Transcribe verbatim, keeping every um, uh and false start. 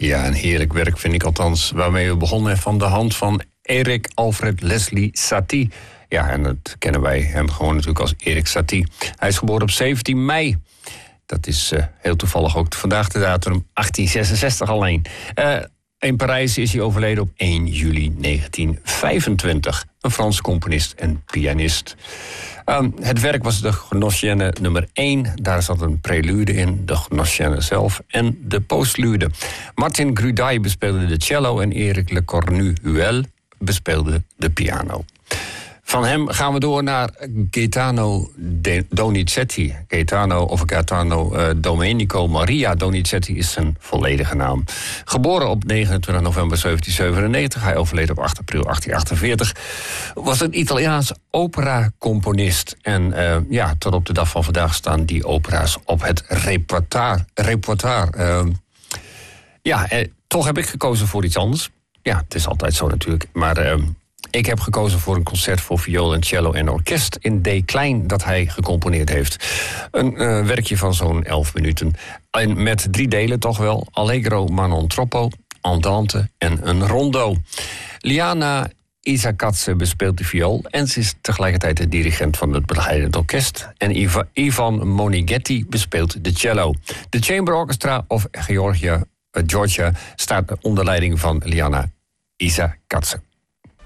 Ja, een heerlijk werk vind ik althans. Waarmee we begonnen van de hand van Erik Alfred Leslie Satie. Ja, en dat kennen wij hem gewoon natuurlijk als Erik Satie. Hij is geboren op zeventien mei. Dat is uh, heel toevallig ook vandaag de datum achttien zesenzestig alleen. Uh, in Parijs is hij overleden op één juli negentien vijfentwintig. Een Franse componist en pianist. Um, het werk was de Gnossienne nummer één. Daar zat een prelude in, de Gnossienne zelf en de postlude. Martin Grudai bespeelde de cello en Erik Le Cornu-Huel bespeelde de piano. Van hem gaan we door naar Gaetano Donizetti. Gaetano of Gaetano uh, Domenico Maria Donizetti is zijn volledige naam. Geboren op negenentwintig november zeventien zevenennegentig, hij overleed op acht april achttien achtenveertig... was een Italiaans opera-componist. En uh, ja, tot op de dag van vandaag staan die opera's op het repertoire. repertoire. Uh, ja, eh, toch heb ik gekozen voor iets anders. Ja, het is altijd zo natuurlijk, maar... Uh, Ik heb gekozen voor een concert voor viool en cello en orkest in D klein dat hij gecomponeerd heeft. Een uh, werkje van zo'n elf minuten. En met drie delen toch wel. Allegro ma non troppo, andante en een rondo. Liana Isakadze bespeelt de viool en ze is tegelijkertijd de dirigent van het begeleidend orkest. En Iva, Ivan Monighetti bespeelt de cello. De Chamber Orchestra of Georgia, uh, Georgia staat onder leiding van Liana Isakadze.